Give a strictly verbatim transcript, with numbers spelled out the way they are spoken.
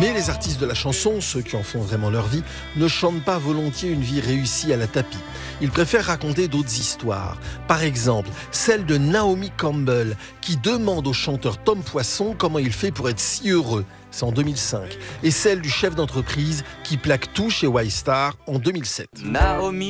Mais les artistes de la chanson, ceux qui en font vraiment leur vie, ne chantent pas volontiers une vie réussie à la tapis. Ils préfèrent raconter d'autres histoires. Par exemple, celle de Naomi Campbell, qui demande au chanteur Tom Poisson comment il fait pour être si heureux. C'est en deux mille cinq. Et celle du chef d'entreprise qui plaque tout chez Y-Star en deux mille sept. Naomi